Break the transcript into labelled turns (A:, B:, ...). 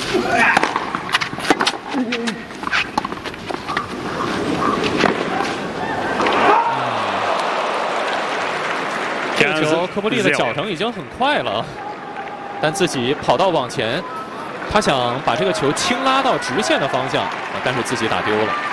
A: 这个球，科布利的脚程已经很快了，但自己跑道往前，他想把这个球轻拉到直线的方向，但是自己打丢了。